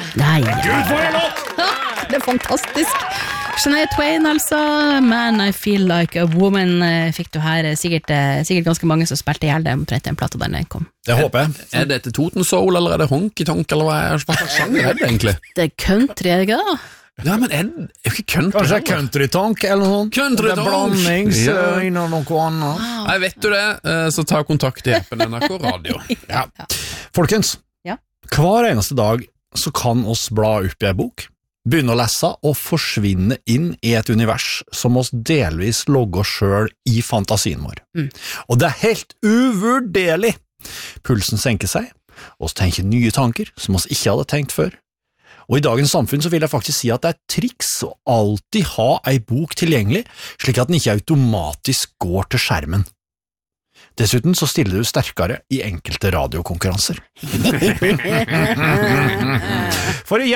Nei. Gud, for en låt! Det fantastisk. Shania Twain, altså. Man, I feel like a woman. Fikk du her sikkert ganske mange som spilte i hjel det omtrent den plata der den kom. Det håper jeg. Er det til Toten Soul, eller er det Honky Tonk, eller hva slags sjanger er det egentlig? Det er country, er det ikke da? Ja, men er det ikke country? Kanskje country-tonk eller noe sånt? Country-tonk. Det er blandings innom noe annet. Nei, vet du det, så ta kontakt i appen NRK Radio. Ja. Folkens, hver eneste dag så kan oss bla opp i en bok, begynne å lese og forsvinne inn i et univers som oss delvis logger selv i fantasien vår. Og det er helt uvurderlig. Pulsen senker seg, oss tenker nye tanker som oss ikke hadde tenkt før. Og i dagens samfunn så vil jeg faktisk si at det er et triks å alltid ha ei bok tilgjengelig, slik at den ikke automatisk går til skjermen. Dessuten så stiller du sterkere i enkelte radiokonkurranser. For